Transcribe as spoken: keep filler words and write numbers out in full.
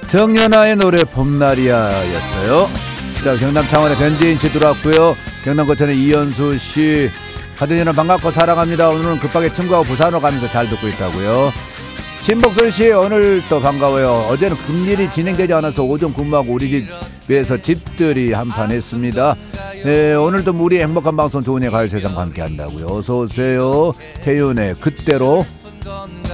정연아의 노래 봄날이야 였어요. 자, 경남 창원의 변지인 씨 들어왔고요. 경남 거천의 이현수 씨, 가든이는 반갑고 사랑합니다. 오늘은 급하게 친구하고 부산으로 가면서 잘 듣고 있다고요. 신복선 씨, 오늘 또 반가워요. 어제는 금일이 진행되지 않아서 오전 근무하고 우리 집에서 집들이 한판 했습니다. 네, 오늘도 우리 행복한 방송 좋은예 가요세상과 함께 한다고요. 어서오세요. 태윤의 그때로.